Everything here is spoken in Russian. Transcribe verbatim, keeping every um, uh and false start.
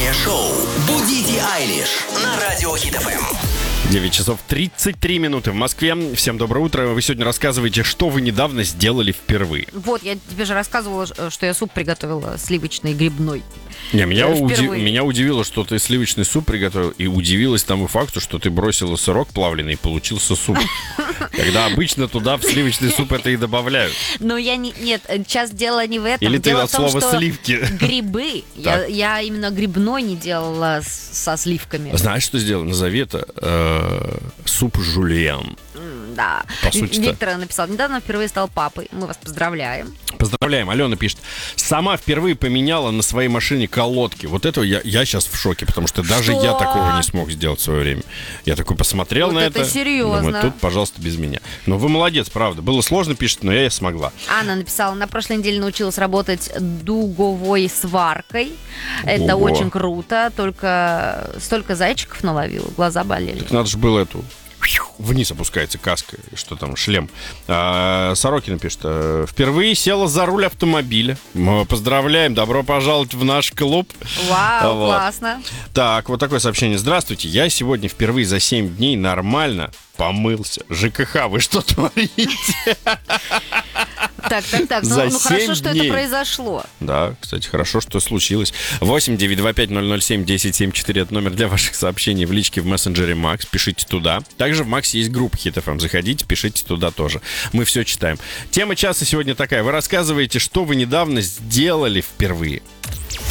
Утреннее шоу «Будите Айлиш» на Радио Хит эф эм. девять часов тридцать три минуты в Москве. Всем доброе утро. Вы сегодня рассказываете, что вы недавно сделали впервые. Вот, я тебе же рассказывала, что я суп приготовила сливочный грибной. Не, меня, Э, уди... впервые. меня удивило, что ты сливочный суп приготовил, и удивилась тому факту, что ты бросила сырок плавленый, и получился суп. Когда обычно туда в сливочный суп это и добавляют. Но я не... Нет, сейчас дело не в этом. Или ты дело от в том, слова что сливки. грибы. я, я именно грибной не делала с- со сливками. Знаешь, что сделал? Назови это э, суп жульен. М, Да. По сути-то. Виктор написал, недавно впервые стал папой. Мы вас поздравляем. Поздравляем. Алена пишет. Сама впервые поменяла на своей машине колодки. Вот этого я, я сейчас в шоке, потому что даже Что? я такого не смог сделать в свое время. Я такой посмотрел Вот на это это. серьезно. Думаю, тут, пожалуйста, без меня. Но вы молодец, правда. Было сложно, пишет, но я смогла. Анна написала, на прошлой неделе научилась работать дуговой сваркой. Это Ого. очень круто. Только столько зайчиков наловила, глаза болели. Так надо же было эту... Вниз опускается каска, что там, шлем. А, Сорокина пишет. э, Впервые села за руль автомобиля. Мы поздравляем, добро пожаловать в наш клуб. Вау, Вот. классно. Так, вот такое сообщение. Здравствуйте, я сегодня впервые за семь дней нормально помылся. ЖКХ, вы что творите? Так, так, так. За Ну, ну хорошо, семь что дней. это произошло. Да, кстати, хорошо, что случилось. восемь девятьсот двадцать пять ноль ноль семь десять семьдесят четыре. Это номер для ваших сообщений в личке в мессенджере Макс. Пишите туда. Также в Максе есть группа Хит эф эм. Заходите, пишите туда тоже. Мы все читаем. Тема часа сегодня такая. Вы рассказываете, что вы недавно сделали впервые.